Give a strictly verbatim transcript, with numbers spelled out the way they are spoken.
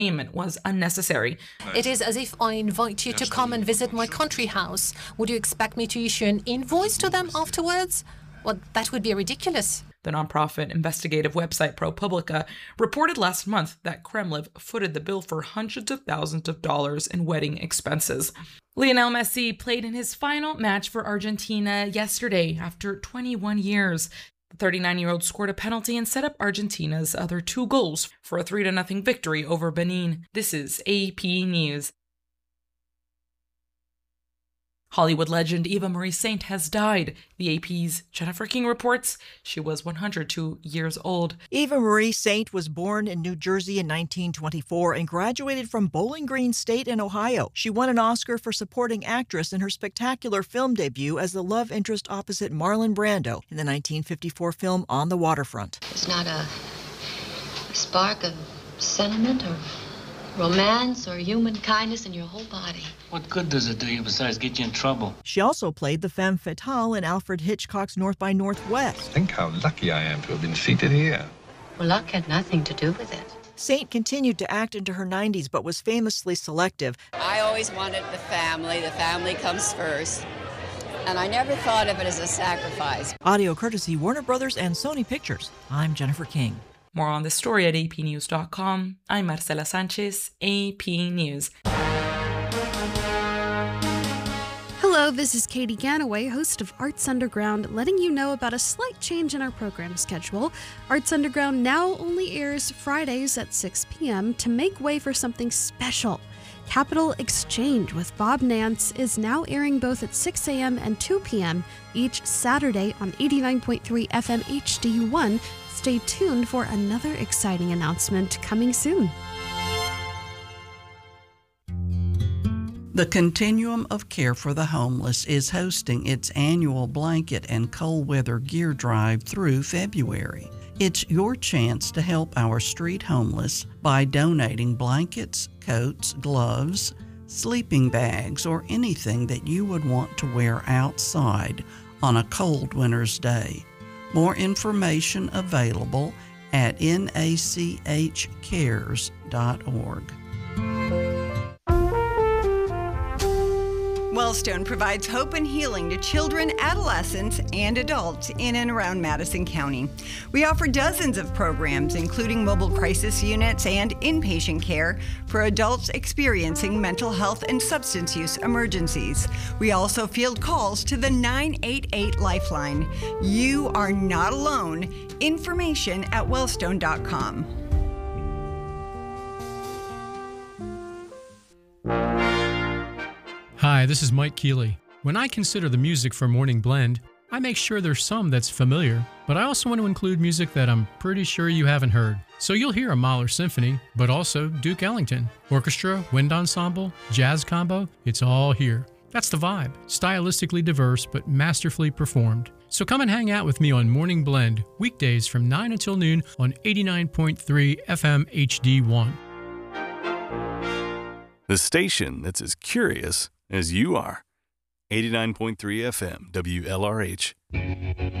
payment was unnecessary. It is as if I invite you to come and visit my country house. Would you expect me to issue an invoice to them afterwards? Well, that would be ridiculous. The nonprofit investigative website ProPublica reported last month that Kremlin footed the bill for hundreds of thousands of dollars in wedding expenses. Lionel Messi played in his final match for Argentina yesterday after twenty-one years. The thirty-nine-year-old scored a penalty and set up Argentina's other two goals for a three to nothing victory over Benin. This is A P News. Hollywood legend Eva Marie Saint has died. The A P's Jennifer King reports she was one hundred two years old. Eva Marie Saint was born in New Jersey in nineteen twenty-four and graduated from Bowling Green State in Ohio. She won an Oscar for supporting actress in her spectacular film debut as the love interest opposite Marlon Brando in the nineteen fifty-four film On the Waterfront. It's not a spark of sentiment or romance or human kindness in your whole body. What good does it do you besides get you in trouble? She also played the femme fatale in Alfred Hitchcock's North by Northwest. Think how lucky I am to have been seated here. Well, luck had nothing to do with it. Saint continued to act into her nineties, but was famously selective. I always wanted the family. The family comes first. And I never thought of it as a sacrifice. Audio courtesy Warner Brothers and Sony Pictures. I'm Jennifer King. More on this story at a p news dot com. I'm Marcela Sanchez, A P News. Hello, this is Katie Ganaway, host of Arts Underground, letting you know about a slight change in our program schedule. Arts Underground now only airs Fridays at six p.m. to make way for something special. Capital Exchange with Bob Nance is now airing both at six a.m. and two p.m. each Saturday on eighty-nine point three F M H D one. Stay tuned for another exciting announcement coming soon. The Continuum of Care for the Homeless is hosting its annual blanket and cold weather gear drive through February. It's your chance to help our street homeless by donating blankets, coats, gloves, sleeping bags, or anything that you would want to wear outside on a cold winter's day. More information available at N A C H cares dot org. Wellstone provides hope and healing to children, adolescents, and adults in and around Madison County. We offer dozens of programs, including mobile crisis units and inpatient care for adults experiencing mental health and substance use emergencies. We also field calls to the nine eight eight Lifeline. You are not alone. Information at wellstone dot com. Hi, this is Mike Keeley. When I consider the music for Morning Blend, I make sure there's some that's familiar, but I also want to include music that I'm pretty sure you haven't heard. So you'll hear a Mahler Symphony, but also Duke Ellington. Orchestra, wind ensemble, jazz combo, it's all here. That's the vibe. Stylistically diverse, but masterfully performed. So come and hang out with me on Morning Blend, weekdays from nine until noon on eighty-nine point three F M H D one. The station that's as curious as you are. eighty-nine point three F M, W L R H.